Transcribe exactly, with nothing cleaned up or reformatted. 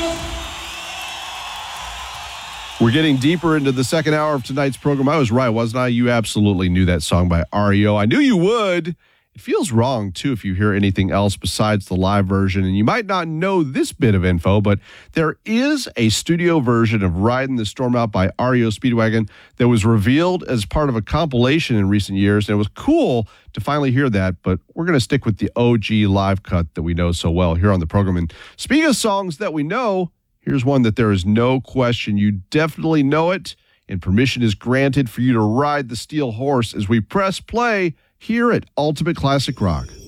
We're getting deeper into the second hour of tonight's program. I was right, wasn't I? You absolutely knew that song by R E O. I knew you would. It feels wrong, too, if you hear anything else besides the live version. And you might not know this bit of info, but there is a studio version of Riding the Storm Out by R E O Speedwagon that was revealed as part of a compilation in recent years. And it was cool to finally hear that, but we're going to stick with the O G live cut that we know so well here on the program. And speaking of songs that we know, here's one that there is no question you definitely know it, and permission is granted for you to ride the steel horse as we press play here at Ultimate Classic Rock.